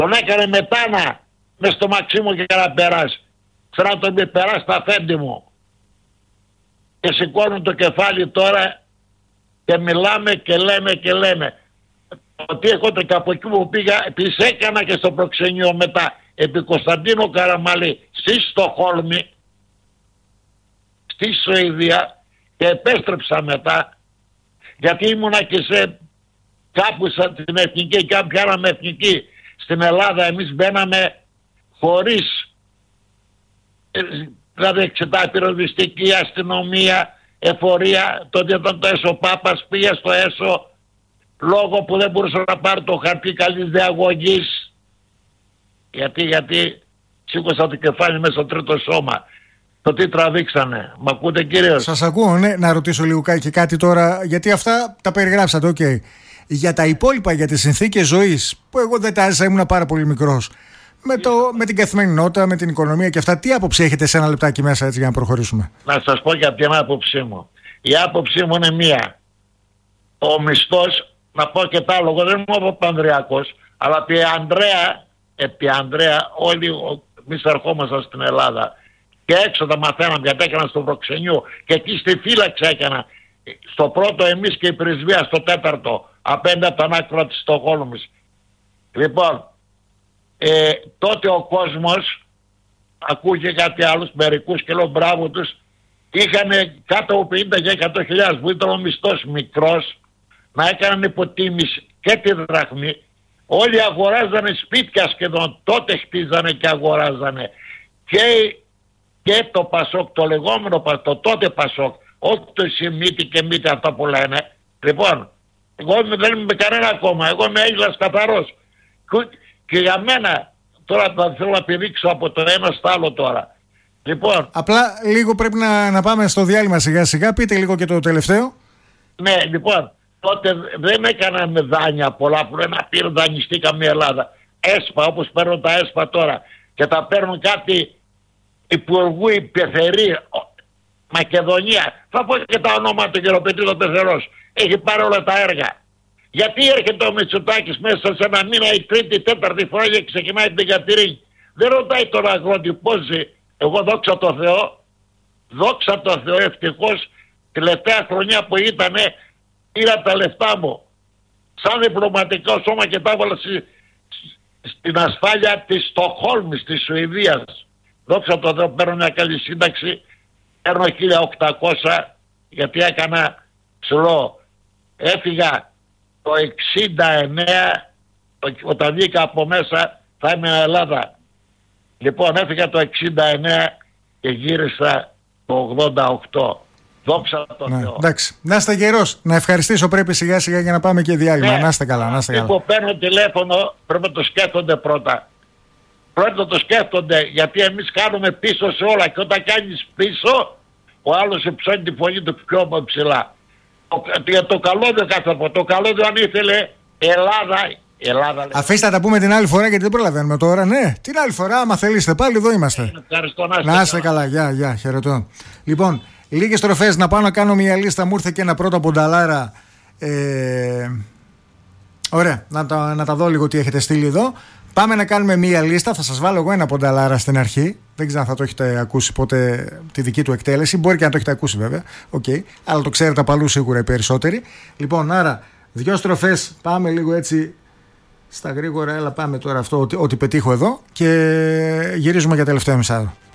Τον έκανε μετάνα μες στο Μαξίμου και να περάσει. Θέλω να τον περάσει τα αφέντη μου. Και σηκώνουν το κεφάλι τώρα και μιλάμε και λέμε. Ότι έχω το και από εκεί που πήγα, τις έκανα και στο προξενείο μετά, επί Κωνσταντίνο Καραμαλή, στη Στοχόλμη, στη Σουηδία, και επέστρεψα μετά, γιατί ήμουνα και σε κάπου στην εθνική, και αν πιάναμε εθνική στην Ελλάδα, εμείς μπαίναμε χωρίς, δηλαδή εξετάσει πυροσβεστική, αστυνομία, εφορία. Τότε ήταν το ΕΣΟ, Πάπας πήγε στο ΕΣΟ λόγω που δεν μπορούσε να πάρει το χαρτί καλής διαγωγής, γιατί σήκωσα το κεφάλι μέσα στο τρίτο σώμα. Το τι τραβήξανε. Μ' ακούτε, κύριε? Σας ακούω, ναι. Να ρωτήσω λίγο και κάτι τώρα, γιατί αυτά τα περιγράψατε, ok. Για τα υπόλοιπα, για τις συνθήκες ζωής, που εγώ δεν τα έζησα, ήμουν πάρα πολύ μικρός, με την καθημερινότητα, με την οικονομία και αυτά, τι άποψη έχετε σε ένα λεπτάκι μέσα, έτσι, για να προχωρήσουμε? Να σας πω για την άποψή μου. Η άποψή μου είναι μία. Ο μισθός, να πω και τα άλλο, εγώ δεν είμαι ο Πανδριακός, αλλά επί Ανδρέα όλοι εμείς ερχόμασταν στην Ελλάδα και έξω τα μαθαίναμε, γιατί έκανα στο προξενιό και εκεί στη φύλαξη έκανα. Στο πρώτο εμείς και η πρεσβεία στο τέταρτο, απέναντι από τον άκρο της Στοχόλμης. Λοιπόν, τότε ο κόσμος ακούγε κάτι άλλους, μερικούς, και λέω μπράβο τους, είχαν κάτω από 50 και 100.000 που ήταν ο μισθός μικρός, να έκαναν υποτίμηση και τη δραχμή. Όλοι αγοράζανε σπίτια σχεδόν, τότε χτίζανε και αγοράζανε. Και το Πασόκ, το λεγόμενο Πασόκ, το τότε Πασόκ, όχι το Σιμίτη και Μίτη, αυτά που λένε. Λοιπόν, εγώ δεν είμαι κανένα κόμμα, εγώ είμαι Έλληνας καθαρός. Και για μένα, τώρα θα θέλω να πηδήξω από το ένα στο άλλο τώρα. Λοιπόν, απλά λίγο πρέπει να πάμε στο διάλειμμα σιγά σιγά, πείτε λίγο και το τελευταίο. Ναι, λοιπόν, τότε δεν έκαναν δάνεια πολλά που λένε να πήρουν δανειστήκαμε η Ελλάδα. ΕΣΠΑ, όπως παίρνουν τα ΕΣΠΑ τώρα, και τα παίρνουν κάτι υπουργού Πεθερή, Μακεδονία. Θα πω και τα ονόματα του Γεροπετρίδου Πεθερός. Έχει πάρει όλα τα έργα. Γιατί έρχεται ο Μητσοτάκης μέσα σε ένα μήνα η τρίτη, τέταρτη φορά και ξεκινάει την Κατερίνη? Δεν ρωτάει τον αγρότη πώς ζει. Εγώ δόξα τω Θεώ, ευτυχώς τελευταία χρονιά που ήτανε, πήρα τα λεφτά μου σαν διπλωματικό σώμα και τα έβαλα στην ασφάλεια της Στοχόλμης, της Σουηδίας. Δόξα τω Θεώ, παίρνω μια καλή σύνταξη, παίρνω 1.800, γιατί έκανα ψηλό. Έφυγα το 69, όταν βγήκα από μέσα θα ήμουν Ελλάδα. Λοιπόν, έφυγα το 69 και γύρισα το 88. Δόξα τω Θεώ. Εντάξει. Να είστε γερός. Να ευχαριστήσω πρέπει σιγά σιγά για να πάμε και διάλειμμα. Να είστε καλά. Λοιπόν, παίρνω τηλέφωνο, πρέπει να το σκέφτονται πρώτα. Πρώτα να το σκέφτονται, γιατί εμείς κάνουμε πίσω σε όλα, και όταν κάνεις πίσω, ο άλλος υψώνει τη φωνή του πιο ψηλά. Για το καλώδιο κάθε από το καλώδιο, αν ήθελε Ελλάδα. Αφήστε να τα πούμε την άλλη φορά, γιατί δεν προλαβαίνουμε τώρα. Ναι, την άλλη φορά, άμα θέλετε πάλι, εδώ είμαστε. Ευχαριστώ, να είστε καλά. Γεια, χαιρετώ. Λοιπόν, λίγες στροφές να πάω να κάνω μια λίστα. Μου ήρθε και ένα πρώτο πονταλάρα. Ωραία, να τα δω λίγο τι έχετε στείλει εδώ. Πάμε να κάνουμε μια λίστα. Θα σας βάλω εγώ ένα πονταλάρα στην αρχή. Δεν ξέρω αν θα το έχετε ακούσει ποτέ τη δική του εκτέλεση. Μπορεί και να το έχετε ακούσει βέβαια. Okay. Αλλά το ξέρετε από αλλού σίγουρα οι περισσότεροι. Λοιπόν, άρα, 2 στροφές. Πάμε λίγο έτσι στα γρήγορα. Έλα, πάμε τώρα αυτό ό,τι πετύχω εδώ. Και γυρίζουμε για τελευταίο μισάωρο.